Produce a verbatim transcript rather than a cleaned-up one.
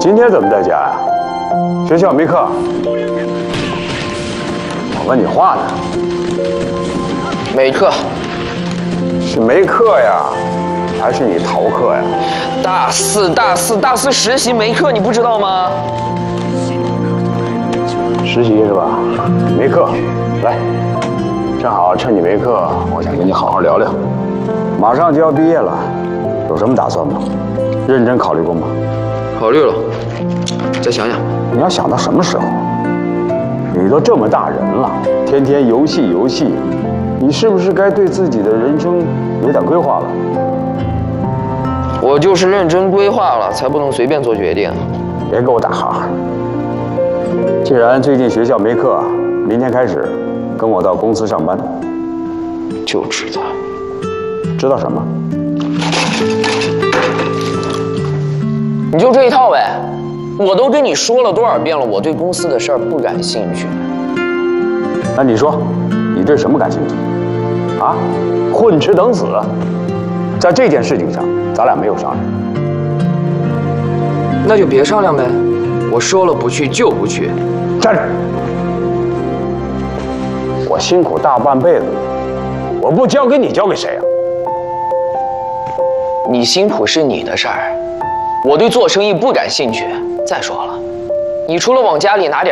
今天怎么在家呀？学校没课？我问你话呢。 没课。 是没课呀，还是你逃课呀？ 大四，大四，大四实习没课，你不知道吗？ 实习是吧？没课，来，正好趁你没课，我想跟你好好聊聊。马上就要毕业了，有什么打算吗？认真考虑过吗？ 考虑了，再想想。 你要想到什么时候？你都这么大人了，天天游戏游戏，你是不是该对自己的人生有点规划了？ 我就是认真规划了，才不能随便做决定。 别给我打哈哈。既然最近学校没课，明天开始跟我到公司上班。 就知道。 知道什么？ 你就这一套呗。我都跟你说了多少遍了，我对公司的事儿不感兴趣。 那你说，你对什么感兴趣？啊？混吃等死？在这件事情上，咱俩没有商量。 那就别商量呗。我说了不去就不去。 站着！我辛苦大半辈子，我不交给你，交给谁啊？ 你辛苦是你的事儿，我对做生意不感兴趣。再说了，你除了往家里拿点